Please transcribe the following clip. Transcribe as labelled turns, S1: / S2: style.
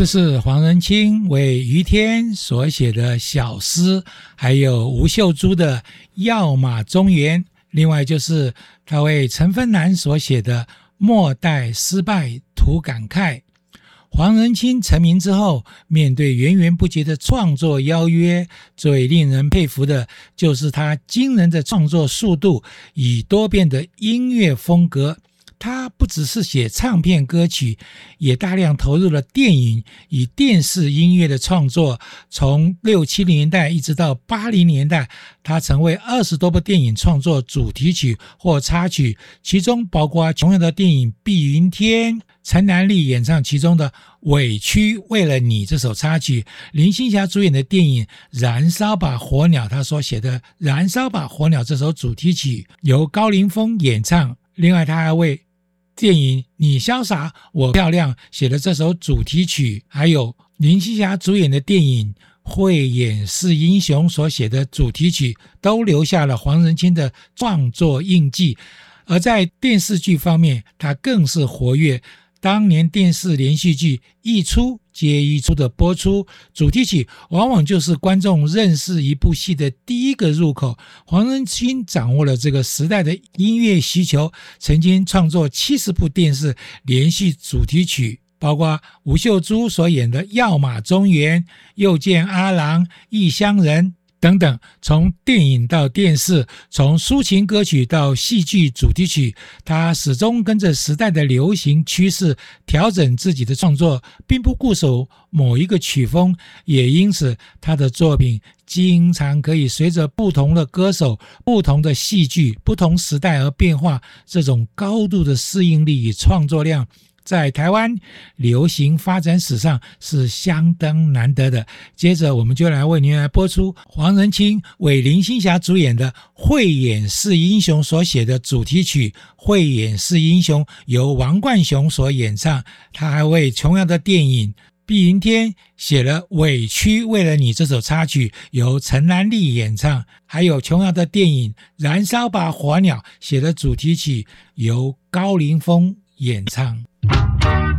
S1: 这是黄仁清为于天所写的小诗，还有吴秀珠的《药马中原》，另外就是他为陈芬兰所写的《莫待失败徒感慨》。黄仁清成名之后，面对源源不绝的创作邀约，最令人佩服的就是他惊人的创作速度与多变的音乐风格。他不只是写唱片歌曲，也大量投入了电影与电视音乐的创作。从60、70年代一直到80年代，他曾为20多部电影创作主题曲或插曲，其中包括同样的电影《碧云天》，陈南丽演唱其中的《委屈为了你》这首插曲，林青霞主演的电影《燃烧吧火鸟》，他所写的《燃烧吧火鸟》这首主题曲由高凌风演唱。另外他还为电影《你潇洒我漂亮》写的这首主题曲，还有林青霞主演的电影《慧眼识英雄》所写的主题曲，都留下了黄仁清的创作印记。而在电视剧方面，他更是活跃，当年电视连续剧一出接一出的播出，主题曲往往就是观众认识一部戏的第一个入口。黄仁清掌握了这个时代的音乐需求，曾经创作70部电视连续主题曲，包括吴秀珠所演的《药马中原》、《又见阿郎》、《异乡人》等等。从电影到电视，从抒情歌曲到戏剧主题曲，他始终跟着时代的流行趋势调整自己的创作，并不固守某一个曲风，也因此他的作品经常可以随着不同的歌手、不同的戏剧、不同时代而变化。这种高度的适应力与创作量在台湾流行发展史上是相当难得的。接着我们就来为您来播出黄仁清为林青霞主演的《慧眼识英雄》所写的主题曲《慧眼识英雄》，由王冠雄所演唱。他还为同样的电影《碧云天》写了《委屈为了你》这首插曲，由陈南丽演唱。还有同样的电影《燃烧吧火鸟》写的主题曲，由高凌风演唱。